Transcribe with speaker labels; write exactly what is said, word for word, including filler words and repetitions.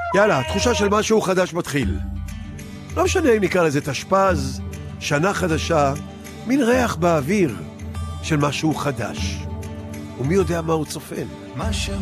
Speaker 1: יאללה, תחושה של משהו חדש מתחיל. לא משנה אם נקרא לזה תשפז, שנה חדשה, מין ריח באוויר של משהו חדש. ומי יודע מה הוא צופן?